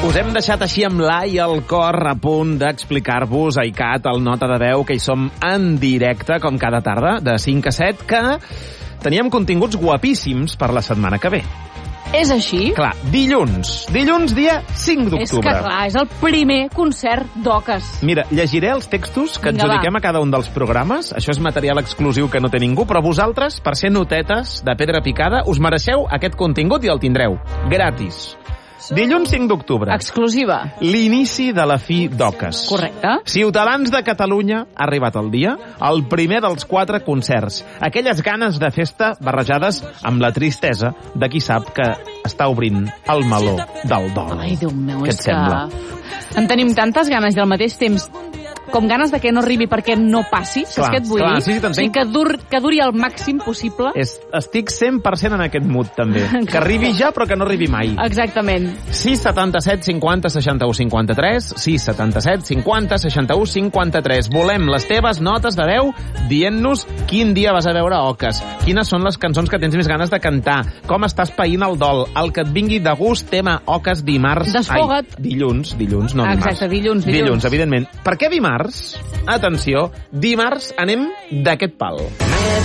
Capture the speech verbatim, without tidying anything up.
Us hem deixat així amb l'A i el cor a punt d'explicar-vos, Aicat, el Nota de Veu, que hi som en directe, com cada tarda, de cinc a set, que teníem continguts guapíssims per la setmana que ve. És així? Clar, dilluns. Dilluns, dia cinc d'octubre. És que, clar, és el primer concert d'Oques. Mira, llegiré els textos que Vinga, adjudiquem va. a cada un dels programes. Això és material exclusiu que no té ningú, però vosaltres, per ser notetes de pedra picada, us mereixeu aquest contingut i el tindreu. Gratis. Dilluns cinc d'octubre. Exclusiva. L'inici de la fi d'Oques. Correcte. Ciutadans de Catalunya, ha arribat el dia, el primer dels quatre concerts. Aquelles ganes de festa barrejades amb la tristesa de qui sap que està obrint el meló del dol. Ai, Déu meu, Què és et que... sembla? En tenim tantes ganes i al mateix temps com ganes de que no arribi perquè no passi, saps Clar, què et vull clar, dir? sí, sí, t'entenc. O sigui, que, dur, que duri el màxim possible. És, estic cent per cent en aquest mood, també. Que arribi ja, però que no arribi mai. Exactament. sis setanta-set cinquanta seixanta-u cinquanta-tres, sis setanta-set cinquanta seixanta-u cinquanta-tres. Volem les teves notes de veu dient-nos quin dia vas a veure Oques, quines són les cançons que tens més ganes de cantar, com estàs païnt el dol, el que et vingui de gust, tema Oques dimarts... Desfoga't. Ai, dilluns, dilluns, no dimarts. Exacte, dilluns, dilluns. Dilluns, evidentment. Per què dimarts? Atenció, dimarts anem d'aquest pal.